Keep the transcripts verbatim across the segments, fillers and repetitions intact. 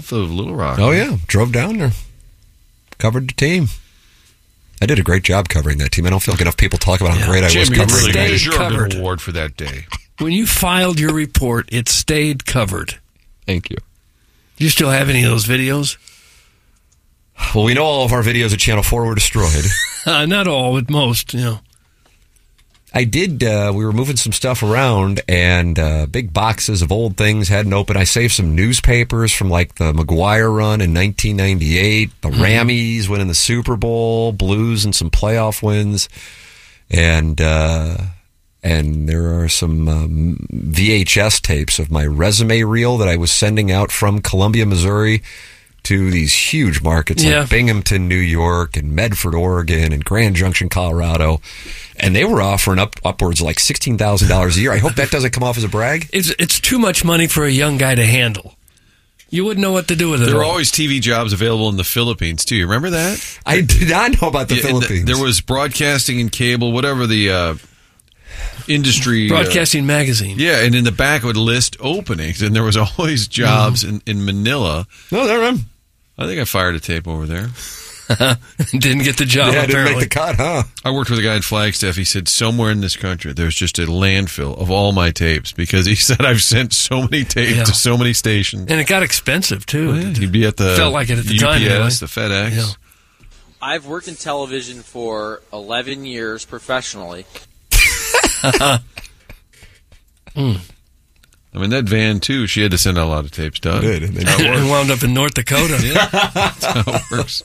south of Little Rock. Oh, yeah. Drove down there. Covered the team. I did a great job covering that team. I don't feel like enough people talk about how Yeah. great I Jim, was you covering really that. deserve covered. an award for that day. When you filed your report, it stayed covered. Thank you. Do you still have any of those videos? Well, we know all of our videos at Channel four were destroyed. Uh, not all, but most, you know. I did, uh, we were moving some stuff around, and uh, big boxes of old things hadn't opened. I saved some newspapers from, like, the McGuire run in nineteen ninety-eight, the mm-hmm. Rammies winning the Super Bowl, Blues and some playoff wins, and uh, and there are some um, V H S tapes of my resume reel that I was sending out from Columbia, Missouri, to these huge markets yeah. like Binghamton, New York, and Medford, Oregon, and Grand Junction, Colorado. And they were offering up upwards of like sixteen thousand dollars a year. I hope that doesn't come off as a brag. It's it's too much money for a young guy to handle. You wouldn't know what to do with it. There were all. always T V jobs available in the Philippines, too. You remember that? I did not know about the yeah, Philippines. The, there was broadcasting and cable, whatever the uh, industry. Broadcasting uh, magazine. Yeah, and in the back it would list openings, and there was always jobs mm-hmm. in, in Manila. No, there I am. I think I fired a tape over there. Didn't get the job, yeah, apparently. didn't make the cut, huh? I worked with a guy in Flagstaff. He said, somewhere in this country, there's just a landfill of all my tapes, because he said, I've sent so many tapes yeah. to so many stations. And it got expensive, too. Oh, yeah. He'd be at the Felt like it at the U P S, time, anyway. the FedEx. Yeah. I've worked in television for eleven years professionally. mm. I mean, that van, too, she had to send out a lot of tapes, Doug. Did, and and wound up in North Dakota. Yeah, that's how it works.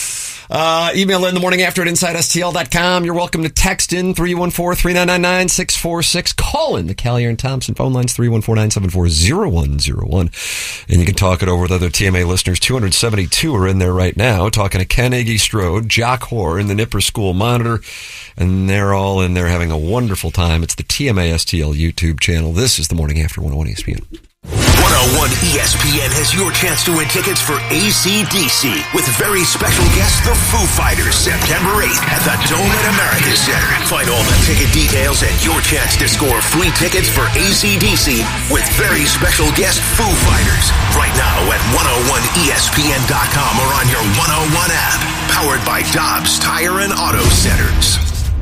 Uh, email in the morning after at inside S T L dot com. You're welcome to text in three one four, three nine nine, nine six four six. Call in the Callier and Thompson phone lines three one four, nine seven four, zero one zero one. And you can talk it over with other T M A listeners. two hundred seventy-two are in there right now, talking to Ken Iggy Strode, Jock Hoare, and the Nipper School Monitor. And they're all in there having a wonderful time. It's the T M A S T L YouTube channel. This is the morning after one oh one E S P N. one oh one E S P N has your chance to win tickets for A C D C with very special guest, the Foo Fighters, September eighth at the Dome at America Center. Find all the ticket details and your chance to score free tickets for A C D C with very special guest, Foo Fighters, right now at one oh one E S P N dot com or on your one oh one app. Powered by Dobbs Tire and Auto Centers.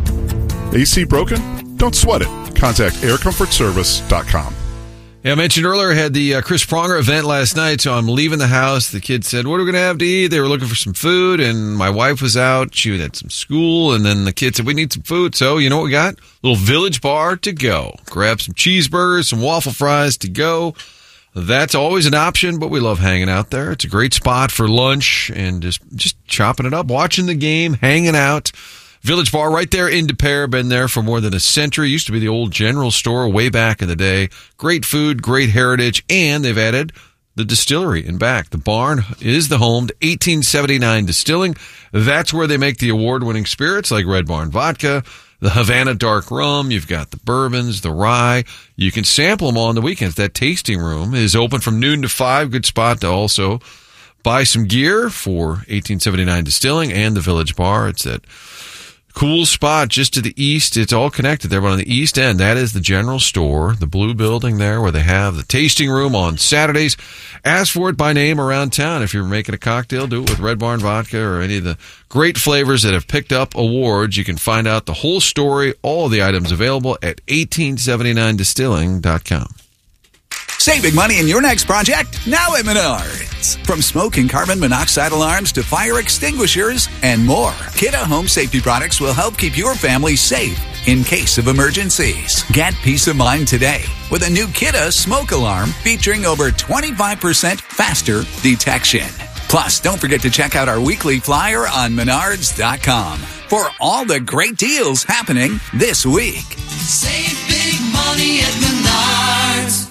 A C broken? Don't sweat it. Contact air comfort service dot com. Yeah, I mentioned earlier, I had the uh, Chris Pronger event last night, so I'm leaving the house. The kids said, what are we going to have to eat? They were looking for some food, and my wife was out. She had some school, and then the kids said, we need some food. So, you know what we got? A little Village Bar to go. Grab some cheeseburgers, some waffle fries to go. That's always an option, but we love hanging out there. It's a great spot for lunch and just, just chopping it up, watching the game, hanging out. Village Bar right there in De Pere, been there for more than a century. Used to be the old general store way back in the day. Great food, great heritage, and they've added the distillery in back. The barn is the home to eighteen seventy-nine Distilling. That's where they make the award-winning spirits like Red Barn Vodka, the Havana Dark Rum. You've got the bourbons, the rye. You can sample them all on the weekends. That tasting room is open from noon to five. Good spot to also buy some gear for eighteen seventy-nine Distilling and the Village Bar. It's at cool spot just to the east. It's all connected there, but on the east end, that is the general store, the blue building there where they have the tasting room on Saturdays. Ask for it by name around town. If you're making a cocktail, do it with Red Barn Vodka or any of the great flavors that have picked up awards. You can find out the whole story, all the items available at eighteen seventy-nine distilling dot com. Save big money in your next project now at Menards. From smoke and carbon monoxide alarms to fire extinguishers and more, Kidde Home Safety products will help keep your family safe in case of emergencies. Get peace of mind today with a new Kidde smoke alarm featuring over twenty-five percent faster detection. Plus, don't forget to check out our weekly flyer on menards dot com for all the great deals happening this week. Save big money at Menards.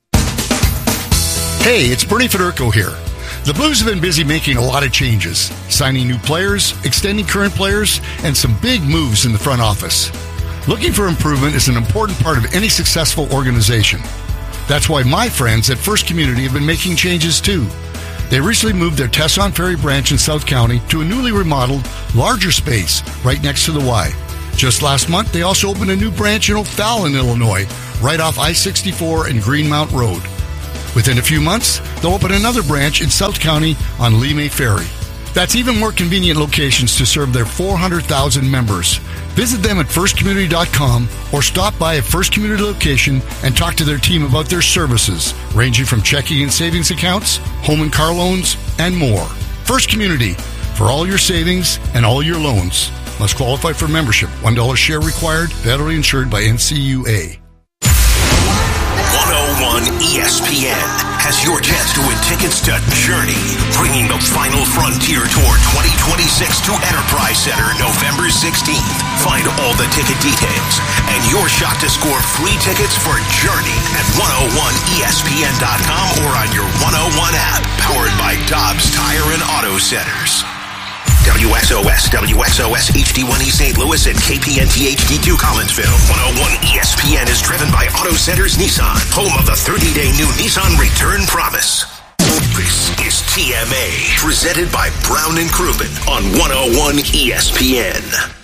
Hey, it's Bernie Federko here. The Blues have been busy making a lot of changes, signing new players, extending current players, and some big moves in the front office. Looking for improvement is an important part of any successful organization. That's why my friends at First Community have been making changes too. They recently moved their Tesson Ferry branch in South County to a newly remodeled, larger space right next to the Y. Just last month, they also opened a new branch in O'Fallon, Illinois, right off I sixty-four and Greenmount Road. Within a few months, they'll open another branch in South County on Lee May Ferry. That's even more convenient locations to serve their four hundred thousand members. Visit them at first community dot com or stop by a First Community location and talk to their team about their services, ranging from checking and savings accounts, home and car loans, and more. First Community, for all your savings and all your loans. Must qualify for membership. one dollar share required. Federally insured by N C U A. one oh one E S P N has your chance to win tickets to Journey, bringing the final frontier tour twenty twenty-six to Enterprise Center November sixteenth. Find all the ticket details and your shot to score free tickets for Journey at one oh one E S P N dot com or on your one oh one app, powered by Dobbs Tire and Auto Centers. W X O S, W X O S H D one E Saint Louis, and K P N T H D two Collinsville. one oh one E S P N is driven by Auto Centers Nissan, home of the thirty-day new Nissan Return Promise. This is T M A, presented by Brown and Crouppen on one oh one E S P N.